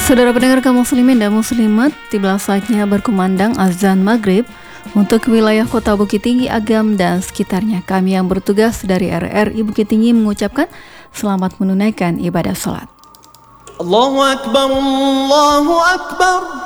Saudara pendengar kaum muslimin dan muslimat, tiba saatnya berkumandang azan maghrib untuk wilayah kota Bukit Tinggi, Agam dan sekitarnya. Kami yang bertugas dari RRI Bukit Tinggi mengucapkan selamat menunaikan ibadah salat. Allahu Akbar, Allahu Akbar.